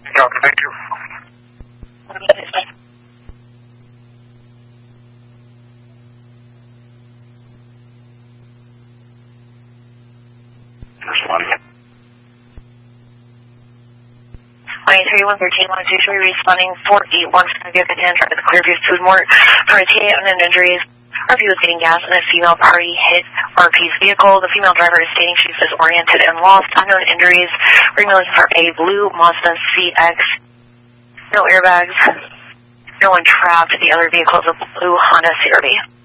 Copy, thank you. Responding. 23-113, 123, responding 4815, vehicle 10, traffic at the Clearview Food Mart. Party unknown injuries. RP was getting gas and a female party hit RP's vehicle. The female driver is stating she's disoriented and lost. Unknown injuries. We're looking for a blue Mazda CX. No airbags. No one trapped. The other vehicle is a blue Honda CRV.